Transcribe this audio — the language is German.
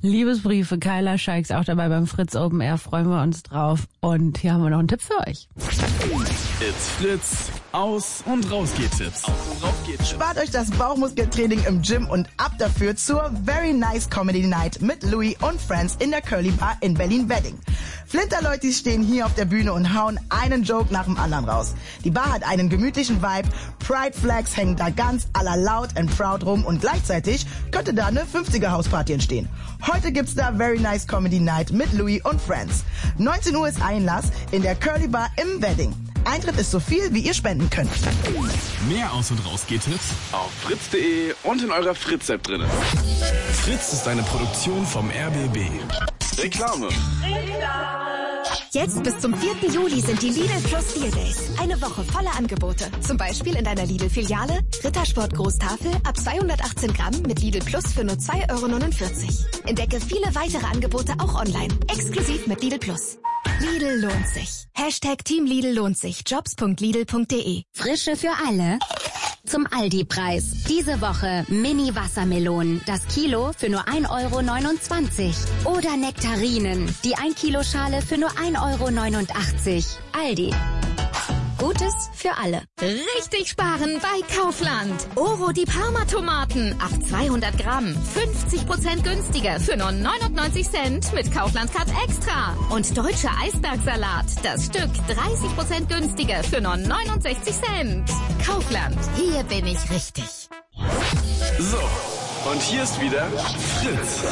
Liebesbriefe, Kyla Scheiks auch dabei beim Fritz Open Air, freuen wir uns drauf. Und hier haben wir noch einen Tipp für euch. It's Fritz, Aus- und Rausgeht-Tipps. Spart euch das Bauchmuskeltraining im Gym und ab dafür zur Very Nice Comedy Night mit Louis und Friends in der Curly Bar in Berlin-Wedding. Flinterleute stehen hier auf der Bühne und hauen einen Joke nach dem anderen raus. Die Bar hat einen gemütlichen Vibe, Pride Flags hängen da ganz à la Loud and Proud rum und gleichzeitig könnte da eine 50er-Hausparty entstehen. Heute gibt's da Very Nice Comedy Night mit Louis und Friends. 19 Uhr ist Einlass in der Curly Bar im Wedding. Eintritt ist so viel, wie ihr spenden könnt. Mehr Aus- und Rausgeht-Tipps auf fritz.de und in eurer Fritz-App drin. Fritz ist eine Produktion vom RBB. Reklame. Jetzt bis zum 4. Juli sind die Lidl Plus Deal Days. Eine Woche voller Angebote. Zum Beispiel in deiner Lidl-Filiale Rittersport Großtafel ab 218 Gramm mit Lidl Plus für nur 2,49 €. Entdecke viele weitere Angebote auch online. Exklusiv mit Lidl Plus. Lidl lohnt sich. Hashtag Team Lidl lohnt sich. Jobs.lidl.de. Frische für alle. Zum Aldi-Preis. Diese Woche Mini-Wassermelonen. Das Kilo für nur 1,29 €. Oder Nektarinen. Die 1 Kilo Schale für nur 1,89 €. Aldi. Gutes für alle. Richtig sparen bei Kaufland. Oro die Parma-Tomaten. Ab 200 Gramm. 50% günstiger für nur 99 Cent mit Kaufland Cut Extra. Und deutscher Eisbergsalat. Das Stück 30% günstiger für nur 69 Cent. Kaufland. Hier bin ich richtig. So, und hier ist wieder Fritz.